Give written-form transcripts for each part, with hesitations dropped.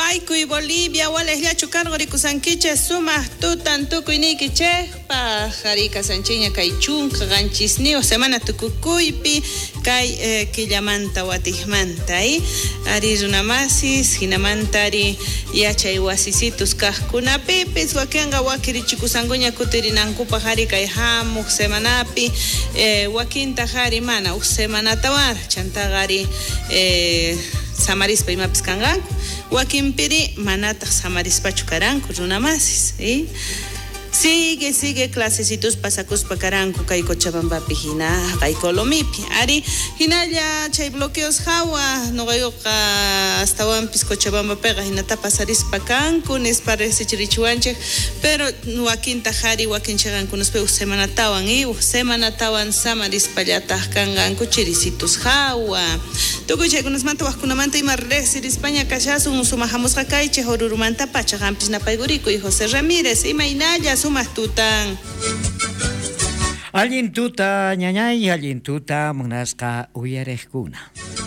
Guaycuy Bolivia, Wales ya chucargo ricusanquiche sumas tutan tukuiniki chejpa jarika sanchiña kay chunka ganchisnio semana tukukuypi kay killamanta watijmanta ari runamasis hinamanta ari yachay wasisitus kajkunapipis wakianga wakirichikusanguña kutirinankupa jari kay hamuq semanapi wakinta jari mana semanatawar chantagari samarispa imapis kanganku wakinpiri manata samarispachu karanku runamasis sigue clasesitos pasacuspa karanku kay Cochabambapi hina kay Colomipi ari hinalla chay bloqueos hawa noqayuqa astawanpis Cochabambapiqa hinata pasarispa kanku nispa resichirichuanchik pero wakinta jari wakinchagankunuspe semanatawan samarispa llataq kanganku chirisitos hawa tukuy chaykunasmanta waqkunamanta ima resirispaña kashasun sumahamusqa kaychik horurumanta pachaqanpis napaygurikuy José Ramírez imaynalla sumas tutan allin tuta ñañay allin tuta munasqa uyarejkuna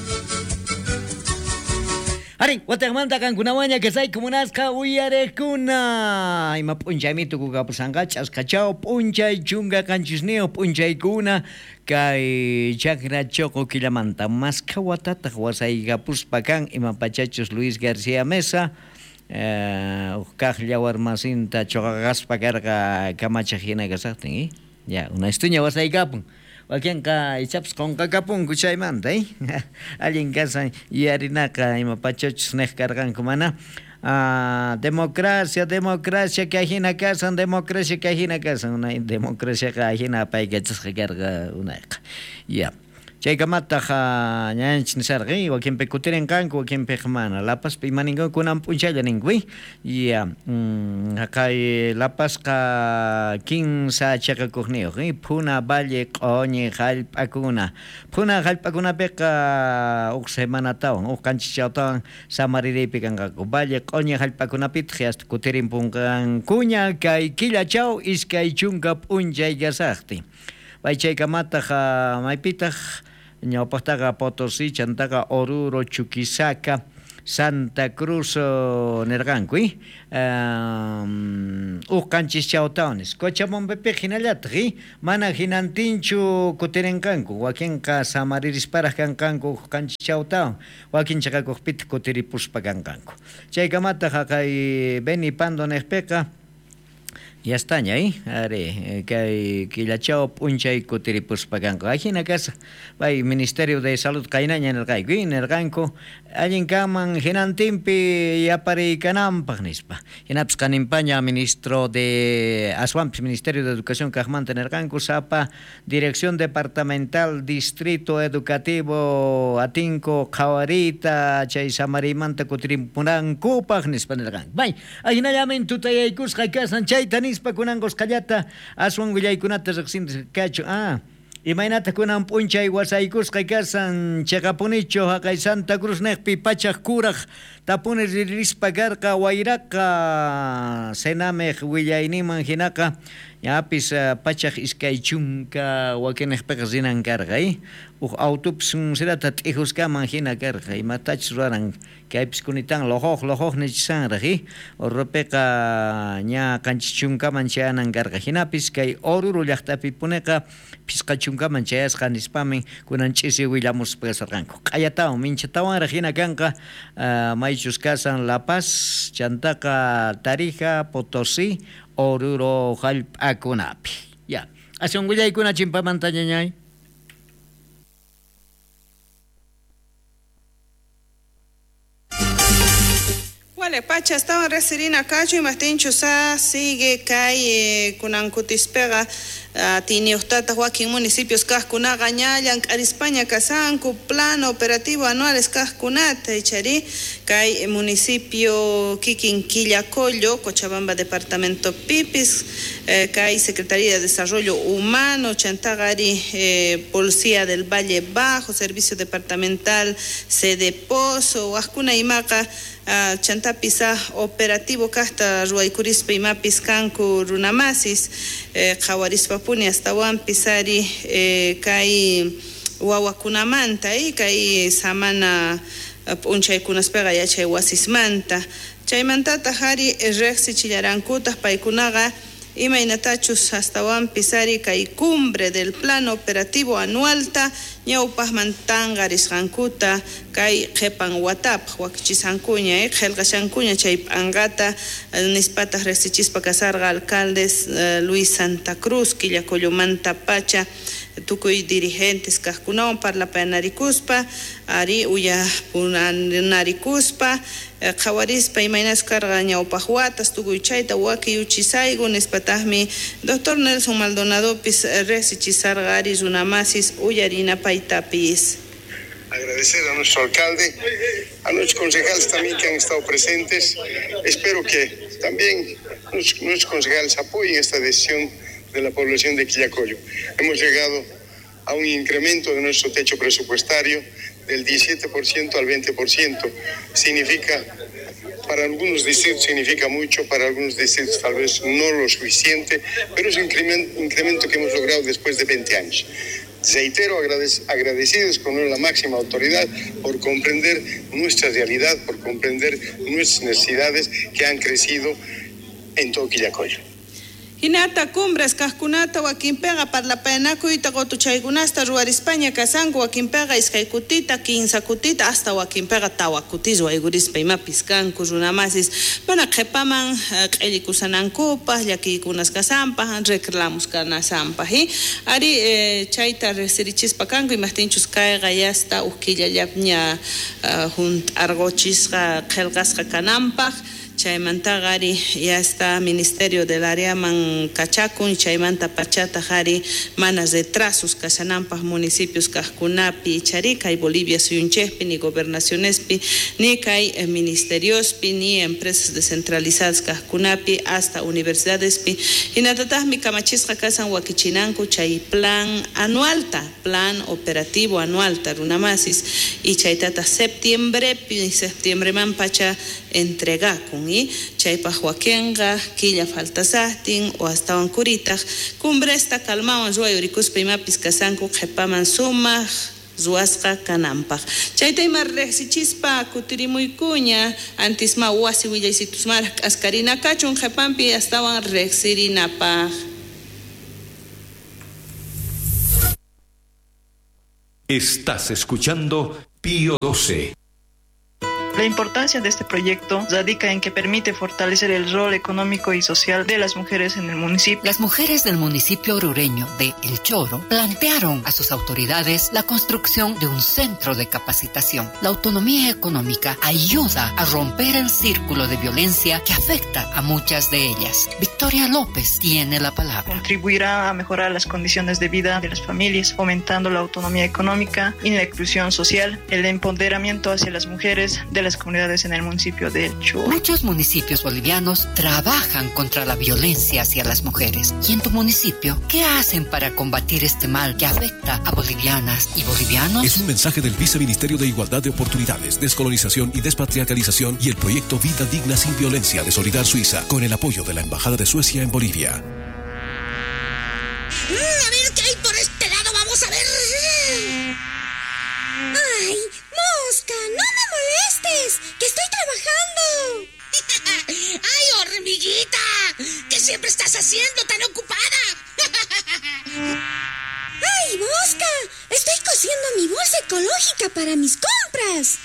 Ari, watakmanta kankunawaña kasayku munasqa uyarejkuna ima p'unchaymi tukukapusanqa ch'asqachao p'unchay chunka qanchisniyo p'unchaykuna kay chakra choco killamanta masqa watataq wasaykapuspa kan imapachachus Luis García Mesa kaqlla warmasinta choqaqaspa karqa kamachaq hina kasaqtin ya una estuña wasaykapun wakinqa ichapas qonqakapunku chaymanta allin kasan yarinaqa imapachachus nek karqanku mana democracia kay hina kasan democracia kay hina kasan una democracia kay hina paykachasqa karqa unayqa ya chaykamata ñanchis nisarqi wakinpi kutirin kanku wakinpi mana lapaspa imaninqa kunan p'unchalla ninkuy ya kay lapasqa kinsa chaqakuqniyuq Puna Valle Q'oñi hallp'akuna Puna hallp'akunapiqa uq semanatawan uq kanchichawtawan Samariripi kanqaku Valle Q'oñi hallp'akunapitaq hasta kutirin punkankuña kay killachaw iskay chunka p'unchay kasaqti chaykamata maypitaq ñawpaqtaqa Potosí chantaqa Oruro Chuquisaca Santa Cruz nirqanku uq kanchischawtawnis Cochabambapi hinallataq mana hinantinchu kutirinkanku wakinqa samaririsparaq kanqanku uq kanchischawtawan wakinchaqakuqpita kutiripuspa kanqanku chaykamata kay Beni Pando niqpiqa ya estaña are kay killachao p'unchay kutiripuspa kanku ajina casa bay Ministerio de Salud qaynaña nirqanku allin kanman hinantinpi yapariykananpaq nispa hinapas kanimpaña ministro de aswanpis Ministerio de Educación kaqmanta nirqanku sapa Dirección Departamental Distrito Educativo Atinco qhawarita chay Samarimanta kutiripunankupaq nispa nirqanku bay ajinallamin tutayaykusqa kasan chayta nispa kunanqus qallata aswan willaykunata riqsinta kachu imaynata kunan p'unchay wasaykusqa kasan chiqapunichu haqay Santa Cruz niqpi pachaq kuraq tapuni ririspa karqa wayraqa senameq willayniman hinaqa ñapis pachaq iskay chunka wakiniqpiqa rinan karqa uq autopis sirata t'ijusqaman hina karqa imatachus ruran kaypis kunitan lojoq nichisanraq urrupiqa ña qanchis chunkaman chayanan karqa hinapis kay Oruro llaqtapi puniqa pisqa chunkaman chayasqa nispami kunan ch'isi willamuspa kasarqanku q'ayatawan minchatawanraq hina kanqa maychus kasan La Paz chantaqa Tarija Potosí Oruro hallp'akunapi ya aswan willaykuna chimpamanta ñañay Vale, pacha, estaban resirina cacho y mastincho sigue kay kunankutispega tini ustata Joaquín municipios kaskuna gañallan España kasanku plano operativo anuales kaskunata ichari kay municipio Quiquinquillacollo Cochabamba departamento Pipis kay Secretaría de Desarrollo Humano chantagari Policía del Valle Bajo Servicio Departamental Sede Pozo Huascuna Imaca chantapisa operativo kasta ruaykurispa imapis kanku runamasis qhawarispa hasta wan pisari kay wawakunamanta kay samana p'unchaykunaspega yachay wasismanta chaymantata hari reqsichillarankutaj paykunaqa imaynatachus hastawan pisari kay cumbre del plan operativo anualta ñawpajman tanqarisqankuta kay qhipan watapaq wakichisankuña qillqashankuña chay p'anqata nispataq reqsichispa kasarqa alcaldes Luis Santa Cruz Quillacoyomanta pacha tukuy dirigentes kaqkunawan parlapanarikuspa ari uyapunanarikuspa qhawarispa imaynas karqa ñawpaq watas tukuy chayta wakiyuchisaygu nispataqmi doctor Nelson Maldonadopis reqsichisarqa ari runamasis uyarinapaytapis. Agradecer a nuestro alcalde, a nuestros concejales también que han estado presentes. Espero que también nuestros concejales apoyen esta decisión de la población de Quillacollo. Hemos llegado a un incremento de nuestro techo presupuestario del 17% al 20%. Significa, para algunos distritos significa mucho, para algunos distritos tal vez no lo suficiente, pero es un incremento que hemos logrado después de 20 años. Reitero, agradecidos con la máxima autoridad por comprender nuestra realidad, por comprender nuestras necesidades que han crecido en todo Quillacollo. Hinata cumbres kaqkunata wakinpega parlapanakuyta qotuchaykunasta ruar España kasanku wakinpega iskay kutita 15 kutita hasta wakinpega tawa kutis waygurispa imapis kanku runamasis mana qhipaman q'illikusanankupas llakiykunas kasanpas reclamos kanasanpas ari chayta resirichispa kanku imaqtinchus kayqa yasta uqkillallapña junt'arqochisqa qillqasqa kananpaq chaymantaqa ari yasta Ministerio del Áreaman kachakun chaymanta pachata hari mana retrasos kashananpaq municipios kaqkunapi chari kay Bolivia suyunchejpi ni gobernacionespi ni kay ministeriospi ni empresas descentralizadas kaqkunapi hasta universidadespi hinatataqmi kamachisqa kasan wakichinanku chay plan operativo anualta runamasis y chaytata septiembreman pacha entregakun chaypaq wakinqa killa faltasaqtin o astawan kuritaq cumbresta calmawan ruway urikuspa imapis kasanku qhipaman sumaq ruwasqa kananpaq chayta ima reqsichispa kutirimuykuña antisma wasi willaysitusmaraq k'askarina kachun qhipanpi astawan reqsirinapaq. Estás escuchando Pío 12. La importancia de este proyecto radica en que permite fortalecer el rol económico y social de las mujeres en el municipio. Las mujeres del municipio orureño de El Choro plantearon a sus autoridades la construcción de un centro de capacitación. La autonomía económica ayuda a romper el círculo de violencia que afecta a muchas de ellas. Victoria López tiene la palabra. Contribuirá a mejorar las condiciones de vida de las familias, fomentando la autonomía económica y la inclusión social, el empoderamiento hacia las mujeres de las comunidades en el municipio de El Choro. Muchos municipios bolivianos trabajan contra la violencia hacia las mujeres. ¿Y en tu municipio qué hacen para combatir este mal que afecta a bolivianas y bolivianos? Es un mensaje del Viceministerio de Igualdad de Oportunidades, Descolonización y Despatriarcalización y el proyecto Vida Digna Sin Violencia de Solidar Suiza, con el apoyo de la Embajada de Suecia en Bolivia. A ver qué hay por este lado, vamos a ver. ¡Ay, mosca! ¡No me molestes! ¡Que estoy trabajando! ¡Ay, hormiguita! ¿Qué siempre estás haciendo tan ocupada? ¡Ay, mosca! Estoy cosiendo mi bolsa ecológica para mis compras.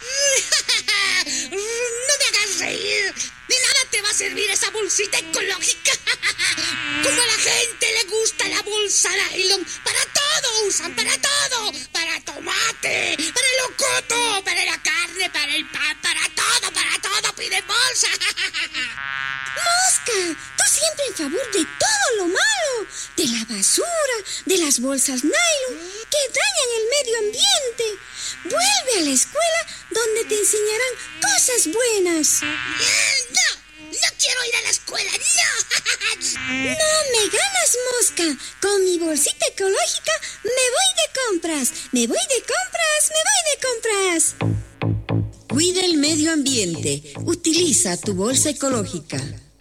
No me hagas reír. De nada te va a servir esa bolsita ecológica. Como a la gente le gusta la bolsa nylon, para todo usan, para todo. Para tomate, para el locoto, para la carne, para el pan, para todo piden bolsa. Mosca, tú siempre en favor de todo lo malo. De la basura, de las bolsas nylon, que dañan el medio ambiente. Vuelve a la escuela donde te enseñarán cosas buenas. No quiero ir a la escuela, no. No me ganas, mosca. Con mi bolsita ecológica me voy de compras. Cuida el medio ambiente. Utiliza tu bolsa ecológica.